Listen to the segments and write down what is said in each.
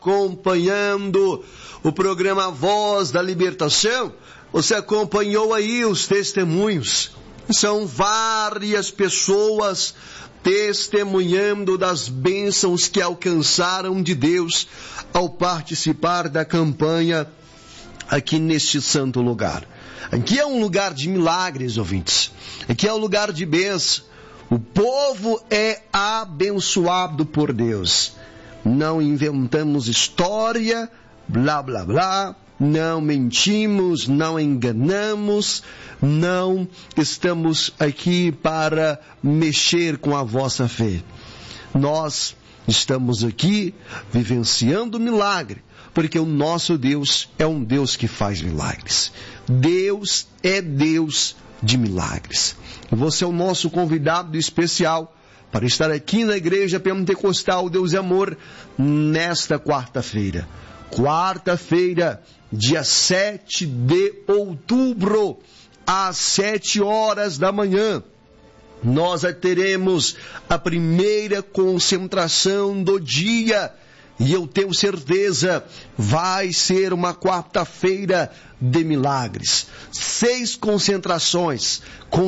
Acompanhando o programa Voz da Libertação, você acompanhou aí os testemunhos. São várias pessoas testemunhando das bênçãos que alcançaram de Deus ao participar da campanha aqui neste santo lugar. Aqui é um lugar de milagres, ouvintes. Aqui é um lugar de bênção. O povo é abençoado por Deus. Não inventamos história, blá, blá, blá. Não mentimos, não enganamos, não estamos aqui para mexer com a vossa fé. Nós estamos aqui vivenciando milagre, porque o nosso Deus é um Deus que faz milagres. Deus é Deus de milagres. Você é o nosso convidado especial para estar aqui na Igreja Pentecostal Deus e Amor nesta quarta-feira. Quarta-feira, dia 7 de outubro, às 7 horas da manhã, nós teremos a primeira concentração do dia. E eu tenho certeza, vai ser uma quarta-feira de milagres. 6 concentrações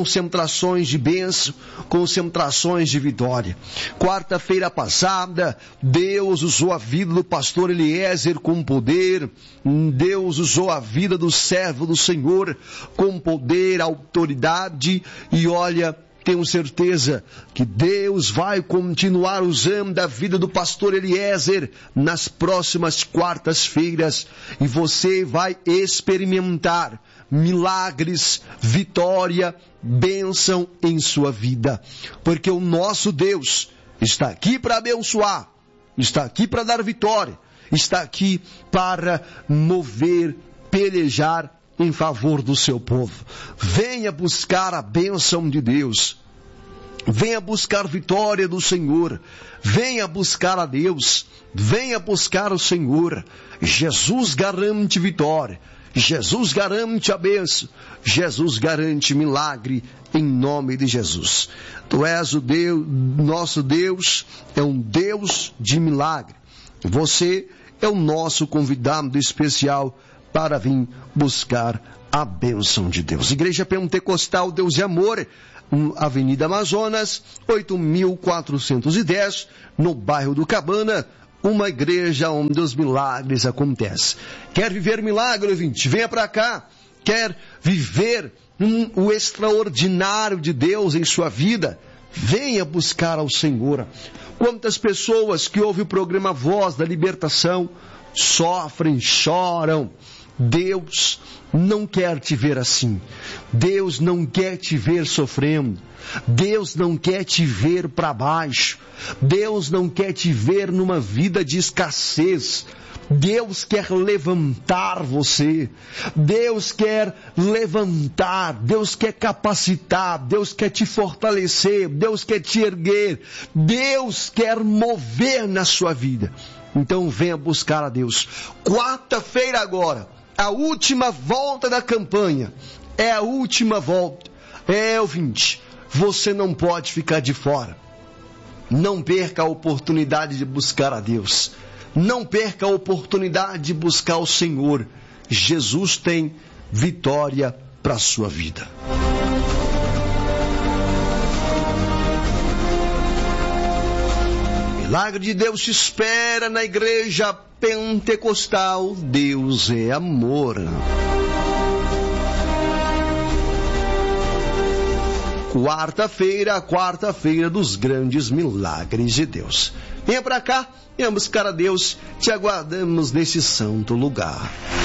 de bênção, concentrações de vitória. Quarta-feira passada, Deus usou a vida do pastor Eliezer com poder. Deus usou a vida do servo do Senhor com poder, autoridade. E olha, tenho certeza que Deus vai continuar usando a vida do pastor Eliezer nas próximas quartas-feiras e você vai experimentar milagres, vitória, bênção em sua vida. Porque o nosso Deus está aqui para abençoar, está aqui para dar vitória, está aqui para mover, pelejar em favor do seu povo. Venha buscar a bênção de Deus. Venha buscar vitória do Senhor. Venha buscar a Deus. Venha buscar o Senhor. Jesus garante vitória. Jesus garante a bênção. Jesus garante milagre em nome de Jesus. Tu és o Deus, nosso Deus é um Deus de milagre. Você é o nosso convidado especial para vir buscar a bênção de Deus. Igreja Pentecostal Deus e Amor, Avenida Amazonas, 8.410, no bairro do Cabana, uma igreja onde os milagres acontecem. Quer viver milagre, ouvinte? Venha para cá. Quer viver o extraordinário de Deus em sua vida? Venha buscar ao Senhor. Quantas pessoas que ouvem o programa Voz da Libertação sofrem, choram. Deus não quer te ver assim. Deus não quer te ver sofrendo. Deus não quer te ver para baixo. Deus não quer te ver numa vida de escassez. Deus quer levantar você. Deus quer levantar. Deus quer capacitar. Deus quer te fortalecer. Deus quer te erguer. Deus quer mover na sua vida. Então venha buscar a Deus. Quarta-feira agora, a última volta da campanha. É a última volta. Ouvinte, você não pode ficar de fora. Não perca a oportunidade de buscar a Deus. Não perca a oportunidade de buscar o Senhor. Jesus tem vitória para a sua vida. Milagre de Deus te espera na Igreja Pentecostal Deus é Amor. Quarta-feira dos grandes milagres de Deus. Venha para cá, venha buscar a Deus, te aguardamos nesse santo lugar.